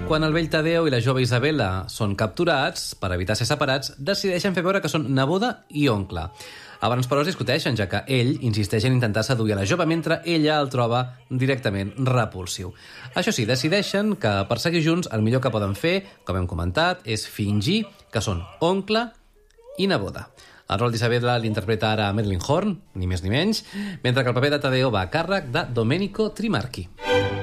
Quan el vell Tadeo i la jove Isabella són capturats, per evitar ser separats, decideixen fer veure que són neboda i oncle. Abans, però, es discuteixen, ja que ell insisteix en intentar seduir a la jove mentre ella el troba directament repulsiu. Això sí, decideixen que per seguir junts el millor que poden fer, com hem comentat, és fingir que són oncle i neboda. El rol d'Isabella l'interpreta ara Madeline Horn, ni més ni menys, mentre que el paper de Tadeo va a càrrec de Domenico Trimarchi.